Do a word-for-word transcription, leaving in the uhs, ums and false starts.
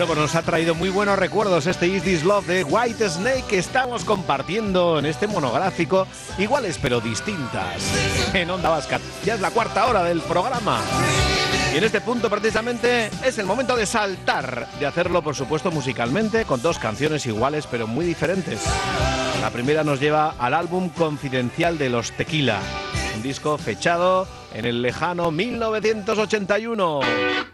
Bueno, pues nos ha traído muy buenos recuerdos este Is This Love de White Snake que estamos compartiendo en este monográfico, iguales pero distintas, en Onda Vasca. Ya es la cuarta hora del programa. Y en este punto precisamente es el momento de saltar, de hacerlo por supuesto musicalmente, con dos canciones iguales pero muy diferentes. La primera nos lleva al álbum Confidencial de los Tequila, un disco fechado en el lejano mil novecientos ochenta y uno.